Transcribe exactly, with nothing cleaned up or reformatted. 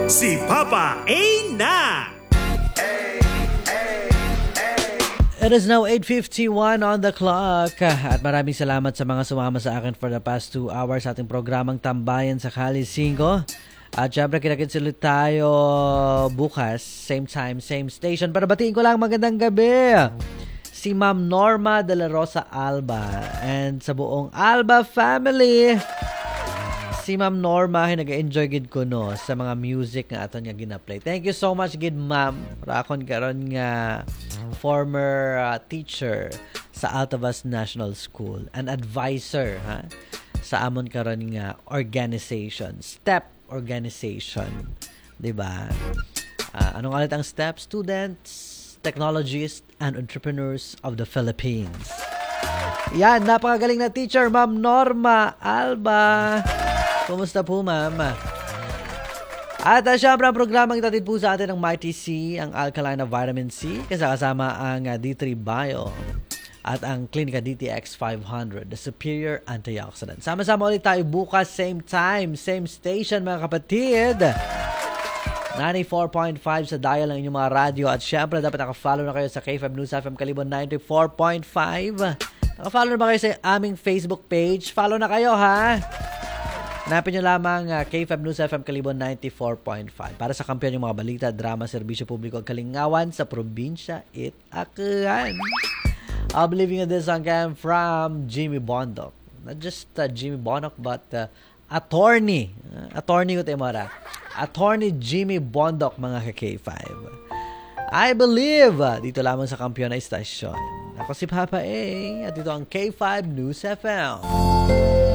Si Papa A na! It is now eight fifty-one on the clock at maraming salamat sa mga sumama sa akin for the past two hours sa ating programang Tambayan sa Kalisingo. At syempre kinakits ulit tayo bukas, same time, same station. Pero batiin ko lang magandang gabi si Ma'am Norma de la Rosa Alba and sa buong Alba family. Si Ma'am Norma, nag-enjoy gid ko no sa mga music nga aton nga gina-play. Thank you so much gid ma'am. Rakon karon nga former uh, teacher sa Altavas National School, an advisor ha sa amon karon nga organization, STEP organization, 'di ba? Uh, anong ulit ang STEP? Students, Technologists and Entrepreneurs of the Philippines. Yan, napakagaling na teacher, Ma'am Norma Alba. Kumusta po, ma'am? At uh, syempre, ang programang itatid po sa atin ng Mighty C, ang Alkaline na Vitamin C, kasama ang uh, D three Bio at ang Clinica D T X five hundred, the Superior Antioxidant. Sama-sama ulit tayo bukas, same time, same station, mga kapatid. ninety-four point five sa dial ng inyong mga radyo. At syempre, dapat nakafollow na kayo sa K five News F M Kalibon ninety-four point five. Nakafollow na ba kayo sa aming Facebook page? Follow na kayo, ha? Hanapin nyo lamang uh, K five News F M Kalibon ninety-four point five para sa kampiyon yung mga balita, drama, serbisyo publiko at kalingawan sa probinsya it Aklan. I'll be leaving you this song from Jimmy Bondok. Not just uh, Jimmy Bondok but uh, attorney. Uh, attorney ko tayo mara. Attorney Jimmy Bondok, mga ka-K five. I believe uh, dito lamang sa kampiyon na istasyon. Ako si Papa A at ito ang K five News F M.